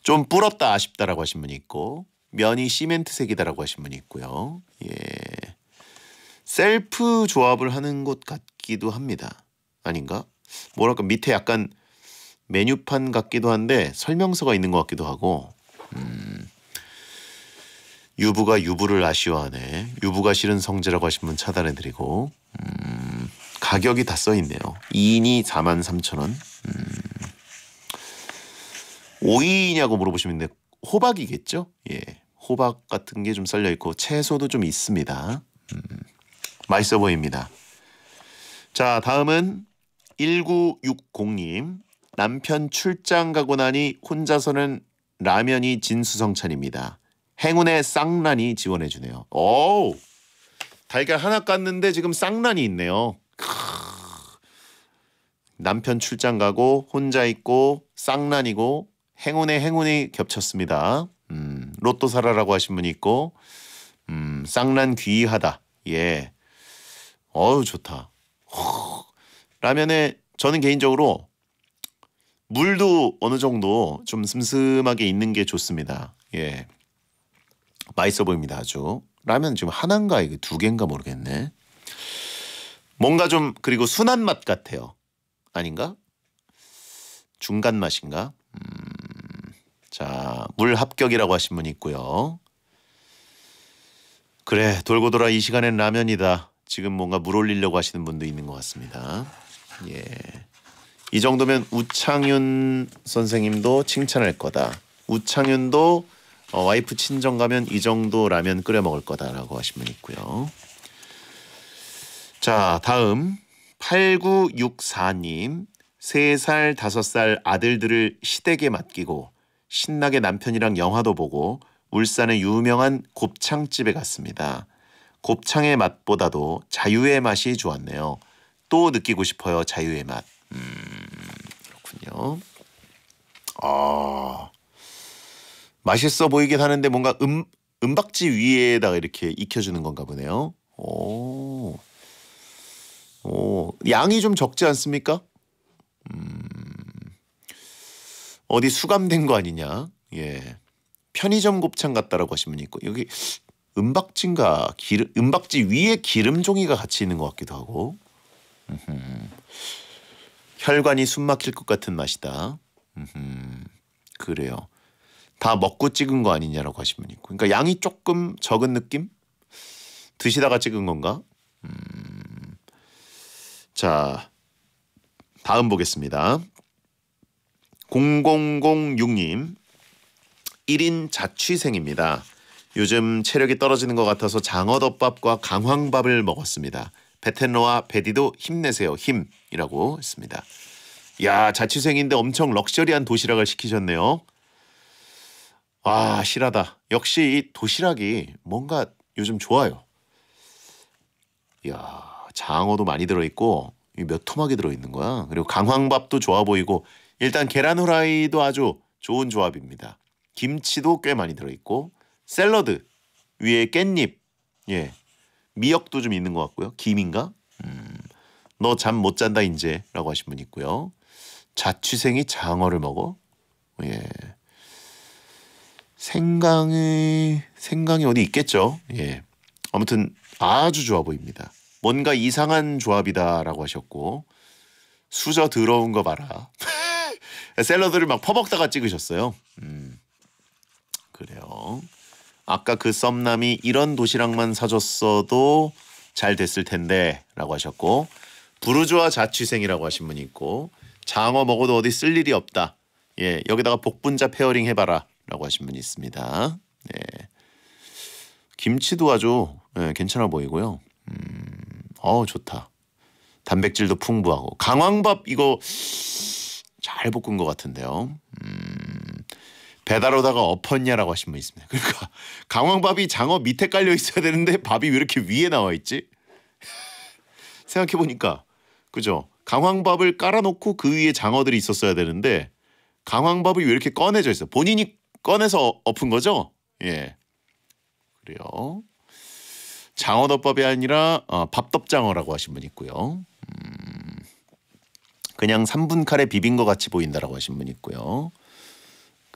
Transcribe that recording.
좀 불었다 아쉽다라고 하신 분이 있고 면이 시멘트색이다라고 하신 분이 있고요. 예. 셀프 조합을 하는 곳 같기도 합니다. 아닌가? 뭐랄까 밑에 약간 메뉴판 같기도 한데 설명서가 있는 것 같기도 하고 유부가 유부를 아쉬워하네. 유부가 싫은 성재라고 하신 분 차단해드리고 가격이 다 써있네요. 2인이 43,000원. 오이냐고 물어보시면 되는데 호박이겠죠? 예, 호박 같은 게 좀 썰려있고 채소도 좀 있습니다. 맛있어 보입니다. 자, 다음은 1960님. 남편 출장 가고 나니 혼자서는 라면이 진수성찬입니다. 행운의 쌍란이 지원해주네요. 오, 달걀 하나 깠는데 지금 쌍란이 있네요. 남편 출장 가고 혼자 있고 쌍란이고 행운의 행운이 겹쳤습니다. 로또 사라라고 하신 분이 있고 쌍란 귀하다. 예, 어우 좋다. 라면에 저는 개인적으로 물도 어느 정도 좀 슴슴하게 있는 게 좋습니다. 예, 맛있어 보입니다. 아주. 라면 지금 하나인가 이게 두 개인가 모르겠네. 뭔가 좀 그리고 순한 맛 같아요. 아닌가? 중간 맛인가? 자, 물 합격이라고 하신 분이 있고요. 그래, 돌고 돌아 이 시간엔 라면이다. 지금 뭔가 물 올리려고 하시는 분도 있는 것 같습니다. 예, 이 정도면 우창윤 선생님도 칭찬할 거다. 우창윤도 와이프 친정 가면 이 정도 라면 끓여 먹을 거다라고 하신 분 있고요. 자, 다음 8964님. 3살 5살 아들들을 시댁에 맡기고 신나게 남편이랑 영화도 보고 울산의 유명한 곱창집에 갔습니다. 곱창의 맛보다도 자유의 맛이 좋았네요. 또 느끼고 싶어요. 자유의 맛. 그렇군요. 맛있어 보이긴 하는데 뭔가 은박지 위에다가 이렇게 익혀주는 건가 보네요. 오, 양이 좀 적지 않습니까? 어디 수감된 거 아니냐? 예, 편의점 곱창 같다라고 하신 분이 있고 여기 은박지인가 은박지 위에 기름 종이가 같이 있는 것 같기도 하고. 혈관이 숨 막힐 것 같은 맛이다. 그래요. 다 먹고 찍은 거 아니냐라고 하신 분이 있고. 그러니까 양이 조금 적은 느낌? 드시다가 찍은 건가? 자, 다음 보겠습니다. 0006님. 1인 자취생입니다. 요즘 체력이 떨어지는 것 같아서 장어덮밥과 강황밥을 먹었습니다. 베텐로와 베디도 힘내세요. 힘이라고 했습니다. 야, 자취생인데 엄청 럭셔리한 도시락을 시키셨네요. 아, 실하다. 역시 이 도시락이 뭔가 요즘 좋아요. 야, 장어도 많이 들어있고 몇 토막이 들어있는 거야. 그리고 강황밥도 좋아 보이고 일단 계란 후라이도 아주 좋은 조합입니다. 김치도 꽤 많이 들어있고 샐러드 위에 깻잎, 예, 미역도 좀 있는 것 같고요. 김인가? 너 잠 못 잔다 인제 라고 하신 분 있고요. 자취생이 장어를 먹어? 예, 생강이 어디 있겠죠. 예, 아무튼 아주 좋아 보입니다. 뭔가 이상한 조합이다라고 하셨고 수저 더러운 거 봐라. 샐러드를 막 퍼먹다가 찍으셨어요. 그래요. 아까 그 썸남이 이런 도시락만 사줬어도 잘 됐을 텐데 라고 하셨고 부르주아 자취생이라고 하신 분이 있고 장어 먹어도 어디 쓸 일이 없다. 예, 여기다가 복분자 페어링 해봐라 라고 하신 분이 있습니다. 예, 김치도 아주 괜찮아 보이고요. 좋다. 단백질도 풍부하고 강황밥 이거 잘 볶은 것 같은데요. 배달 오다가 엎었냐라고 하신 분 있습니다. 그러니까 강황밥이 장어 밑에 깔려 있어야 되는데 밥이 왜 이렇게 위에 나와 있지? 생각해 보니까 그죠? 강황밥을 깔아놓고 그 위에 장어들이 있었어야 되는데 강황밥이 왜 이렇게 꺼내져 있어? 본인이 꺼내서 엎은 거죠? 예, 그래요. 장어덮밥이 아니라 밥덮장어라고 하신 분 있고요. 그냥 3분 칼에 비빈 것 같이 보인다라고 하신 분 있고요.